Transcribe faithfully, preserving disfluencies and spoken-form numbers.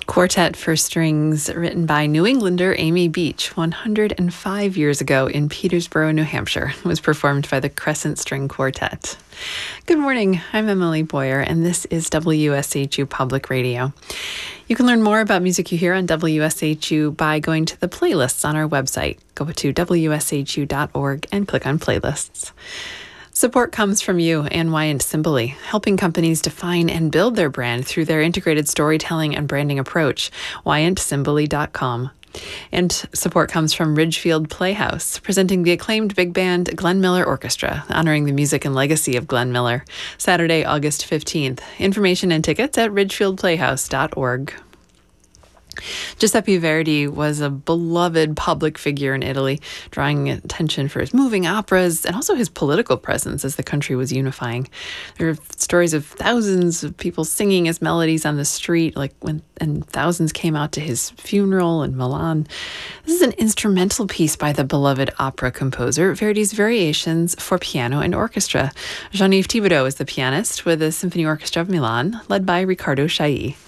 Quartet for Strings, written by New Englander Amy Beach one hundred five years ago in Petersboro, New Hampshire. It was performed by the Crescent String Quartet. Good morning, I'm Emily Boyer, and this is W S H U Public Radio. You can learn more about music you hear on W S H U by going to the playlists on our website. Go to W S H U dot org and click on playlists. Support comes from you and Wyant Simboli, helping companies define and build their brand through their integrated storytelling and branding approach. Wyant Simboli dot com. And support comes from Ridgefield Playhouse, presenting the acclaimed big band Glenn Miller Orchestra, honoring the music and legacy of Glenn Miller. Saturday, August fifteenth. Information and tickets at ridgefield playhouse dot org. Giuseppe Verdi was a beloved public figure in Italy, drawing attention for his moving operas and also his political presence as the country was unifying. There are stories of thousands of people singing his melodies on the street, like when and thousands came out to his funeral in Milan. This is an instrumental piece by the beloved opera composer, Verdi's Variations for Piano and Orchestra. Jean-Yves Thibaudeau is the pianist with the Symphony Orchestra of Milan, led by Riccardo Chailly.